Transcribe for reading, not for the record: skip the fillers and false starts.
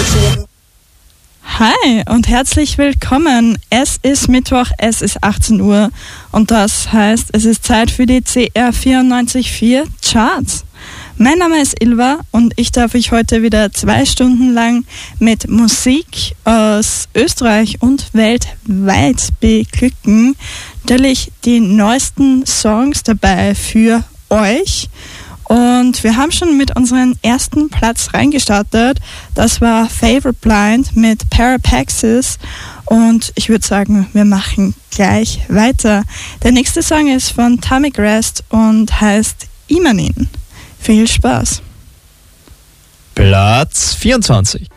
Hi und herzlich willkommen. Es ist Mittwoch, es ist 18 Uhr und das heißt, es ist Zeit für die CR 94.4 Charts. Mein Name ist Ilva und ich darf euch heute wieder 2 Stunden lang mit Musik aus Österreich und weltweit beglücken. Natürlich die neuesten Songs dabei für euch. Und wir haben schon mit unserem ersten Platz reingestartet. Das war Favorite Blind mit Parapaxis. Und ich würde sagen, wir machen gleich weiter. Der nächste Song ist von Tamic Rest und heißt Imanin. Viel Spaß. Platz 24.